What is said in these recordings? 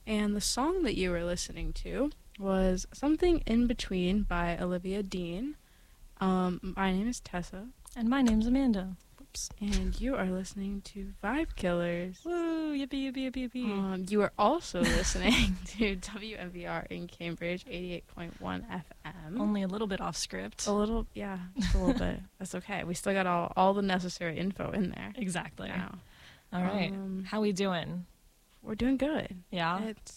And the song that you were listening to was Something in Between by Olivia Dean. My name is Tessa. And my name's Amanda. Whoops. And you are listening to Vibe Killers. Woo, yippee, yippee, yippee, yippee. You are also listening to WMVR in Cambridge, 88.1 FM. Only a little bit off script. A little, yeah, just a little bit. That's okay. We still got all the necessary info in there. Exactly. Now. All right. How we doing? We're doing good. Yeah?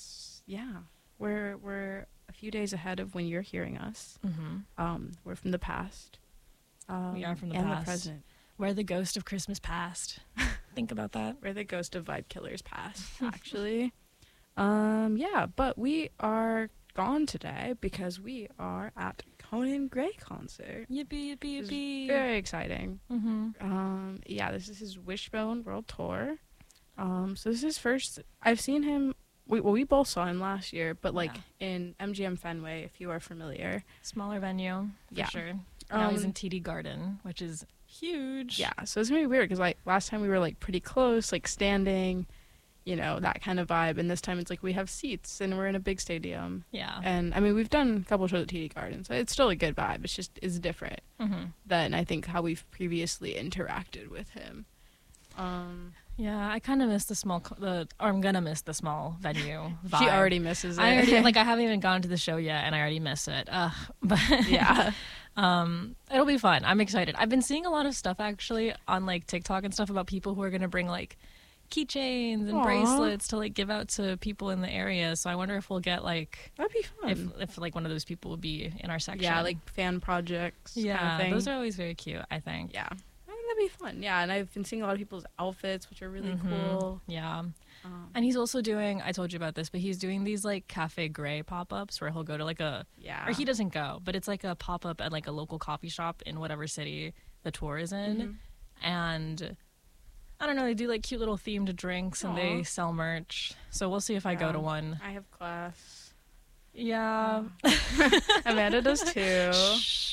We're a few days ahead of when you're hearing us. Mm-hmm. We're from the past. We are from the and past. the present. We're the ghost of Christmas past. Think about that. We're the ghost of Vibe Killers past, actually. But we are gone today because we are at Conan Gray concert. Yippee, yippee, yippee. Very exciting. Mm-hmm. This is his Wishbone World Tour. So this is his first. I've seen him. We both saw him last year, but in MGM Fenway, if you are familiar. Smaller venue, for sure. Now he's in TD Garden, which is huge. Yeah, so it's gonna be weird because last time we were pretty close, standing, that kind of vibe, and this time it's we have seats and we're in a big stadium. Yeah. And I mean we've done a couple shows at TD Garden, so it's still a good vibe. It's just different than I think how we've previously interacted with him. Yeah, I kind of miss I'm gonna miss the small venue vibe. She already misses it. I haven't even gone to the show yet, and I already miss it. But yeah, it'll be fun. I'm excited. I've been seeing a lot of stuff actually on TikTok and stuff about people who are gonna bring keychains and bracelets to give out to people in the area. So I wonder if we'll get that'd be fun. if one of those people will be in our section. Yeah, fan projects. Yeah, kind of thing. Those are always very cute, I think. Yeah. That'd be fun. Yeah, and I've been seeing a lot of people's outfits, which are really cool. Yeah. And he's also doing, I told you about this, but he's doing these Cafe Gray pop-ups where he'll go to or he doesn't go, but it's a pop-up at a local coffee shop in whatever city the tour is in. And I don't know, they do cute little themed drinks and they sell merch. So we'll see if I go to one. I have class. Yeah. Amanda does too. Shh.